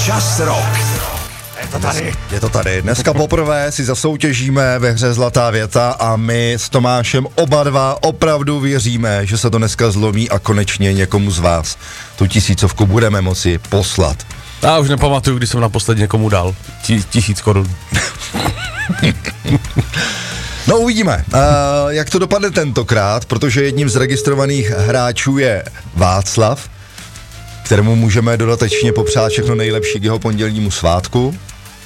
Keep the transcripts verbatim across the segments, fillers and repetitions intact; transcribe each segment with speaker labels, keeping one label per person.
Speaker 1: Čas rok.
Speaker 2: Je to tady. Je to tady. Dneska poprvé si zasoutěžíme ve hře Zlatá věta a my s Tomášem oba dva opravdu věříme, že se to dneska zlomí a konečně někomu z vás tu tisícovku budeme moci poslat.
Speaker 3: Já už nepamatuju, když jsem naposled někomu dal Ti, tisíc korun.
Speaker 2: No uvidíme, uh, jak to dopadne tentokrát, protože jedním z registrovaných hráčů je Václav, kterému můžeme dodatečně popřát všechno nejlepší k jeho pondělnímu svátku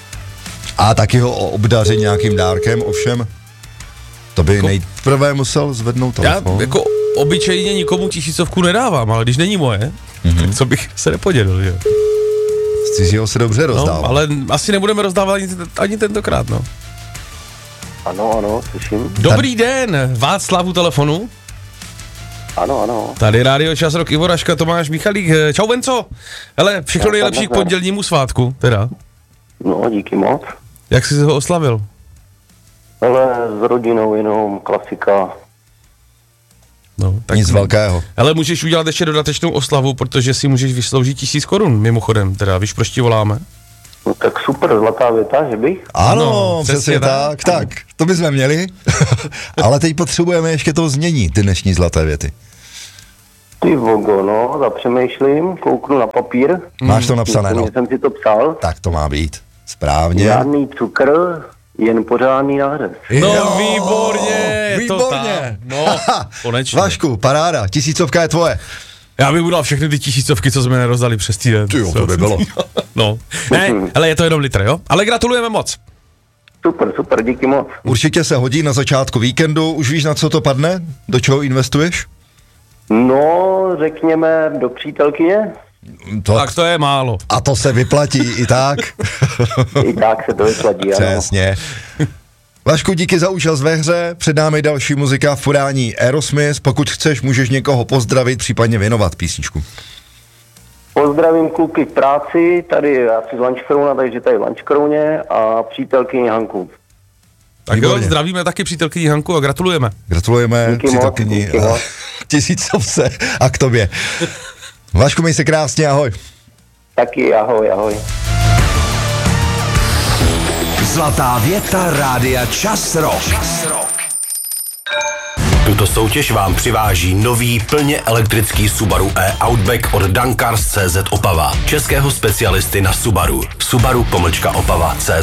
Speaker 2: a taky ho obdařit nějakým dárkem, ovšem to by jako, nejprve musel zvednout telefon.
Speaker 3: Já jako obyčejně nikomu tisícovku nedávám, ale když není moje, mm-hmm. tak co bych se nepodělil, že?
Speaker 2: Z cizího se dobře rozdává.
Speaker 3: No, ale asi nebudeme rozdávat ani, ani tentokrát, no.
Speaker 4: Ano, ano, slyším.
Speaker 3: Dobrý den, Václavu telefonu.
Speaker 4: Ano, ano.
Speaker 3: Tady Rádio Čas rok, Ivo Raška, Tomáš Michalík. Čau Venco. Hele, všechno nejlepší k pondělnímu svátku, teda.
Speaker 4: No, díky moc.
Speaker 3: Jak jsi ho oslavil?
Speaker 4: Hele, s rodinou jenom klasika.
Speaker 3: No, tak
Speaker 2: nic velkého.
Speaker 3: Ale můžeš udělat ještě dodatečnou oslavu, protože si můžeš vysloužit tisíc korun, mimochodem, teda, víš, proč ti voláme?
Speaker 4: No tak super, zlatá věta, že bych?
Speaker 2: Ano,
Speaker 3: ano
Speaker 2: přesně tak, tak, tak, to bychom měli, ale teď potřebujeme ještě to změnit, ty dnešní zlaté věty.
Speaker 4: Ty vogo, no, zapřemýšlím, kouknu na papír.
Speaker 2: Máš to napsané, no.
Speaker 4: jsem si to psal.
Speaker 2: Tak to má být, správně.
Speaker 4: Žádný cukr, jen pořádný nářez.
Speaker 3: No
Speaker 2: jo,
Speaker 3: výborně,
Speaker 2: výborně.
Speaker 3: To no, konečně.
Speaker 2: Vašku, paráda, tisícovka je tvoje.
Speaker 3: Já bych udal všechny ty tisícovky, co jsme nerozdali přes týden.
Speaker 2: Ty jo, to by bylo.
Speaker 3: No, ne, ale je to jenom litr, jo? Ale gratulujeme moc.
Speaker 4: Super, super, díky moc.
Speaker 2: Určitě se hodí na začátku víkendu, už víš, na co to padne? Do čeho investuješ?
Speaker 4: No, řekněme, do přítelkyně.
Speaker 2: To,
Speaker 3: tak to je málo.
Speaker 2: A to se vyplatí i tak.
Speaker 4: I tak se to vyplatí, ano.
Speaker 2: Přesně. Vašku, díky za účast ve hře, před námi další muzika v podání Aerosmith, pokud chceš, můžeš někoho pozdravit, případně věnovat písničku.
Speaker 4: Pozdravím kluky v práci, tady já si z Lančkrouna, takže tady v Lančkrouně a přítelkyni Hanku.
Speaker 3: Tak jo, zdravíme taky přítelkyni Hanku a gratulujeme.
Speaker 2: Gratulujeme
Speaker 4: díky
Speaker 2: přítelkyni
Speaker 4: moc, díky moc.
Speaker 2: tisícovce a k tobě. Vašku, měj se krásně, ahoj.
Speaker 4: Taky ahoj, ahoj.
Speaker 1: Zlatá věta Rádia Čas rok. Tuto soutěž vám přiváží nový plně elektrický Subaru e-Outback od Dankars tečka cé zet Opava. Českého specialisty na Subaru. Subaru pomlčka Opava tečka cé zet